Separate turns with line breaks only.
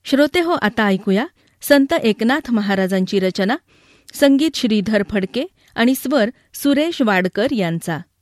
श्रोते हो, आता ऐकूया संत एकनाथ महाराजांची रचना, संगीत श्रीधर फडके आणि स्वर सुरेश वाडकर यांचा.